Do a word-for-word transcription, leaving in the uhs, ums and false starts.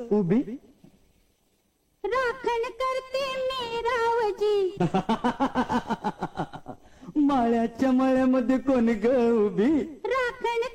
उभी? राखण करते मी रावजी. माळ्याच्या मळ्यामध्ये कोण ग उभी?